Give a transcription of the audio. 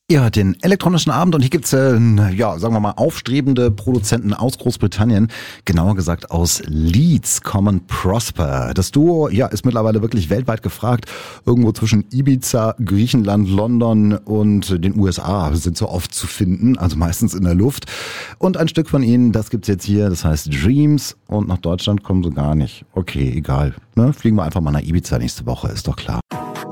Ja, den elektronischen Abend und hier gibt's sagen wir mal, aufstrebende Produzenten aus Großbritannien, genauer gesagt aus Leeds, Common Prosper. Das Duo, ist mittlerweile wirklich weltweit gefragt. Irgendwo zwischen Ibiza, Griechenland, London und den USA sind so oft zu finden, also meistens in der Luft. Und ein Stück von ihnen, das gibt's jetzt hier, das heißt Dreams, und nach Deutschland kommen sie gar nicht. Okay, egal, ne? Fliegen wir einfach mal nach Ibiza nächste Woche, ist doch klar.